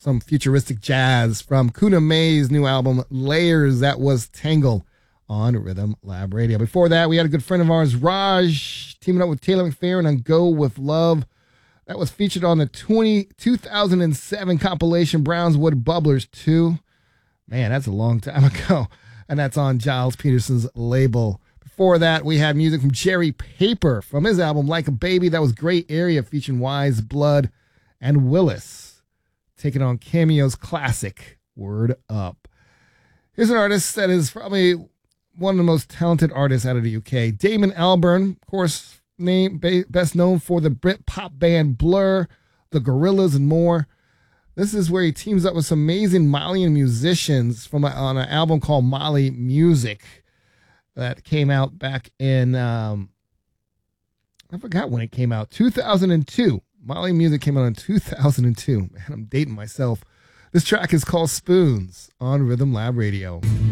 some futuristic jazz from Kuna May's new album, Layers. That was Tangle on Rhythm Lab Radio. Before that, we had a good friend of ours, Raj, teaming up with Taylor McFerrin on Go With Love. That was featured on the 2007 compilation, Brownswood Bubblers 2. Man, that's a long time ago. And that's on Giles Peterson's label. Before that, we had music from Jerry Paper from his album, Like a Baby. That was Gray Area, featuring Wise Blood and Willis, taking on Cameo's classic, Word Up. Here's an artist that is probably one of the most talented artists out of the UK. Damon Albarn, of course, best known for the Brit pop band Blur, the Gorillaz, and more. This is where he teams up with some amazing Malian musicians on an album called Mali Music that came out back in, I forgot when it came out, 2002. Mali Music came out in 2002. Man, I'm dating myself. This track is called Spoons on Rhythm Lab Radio.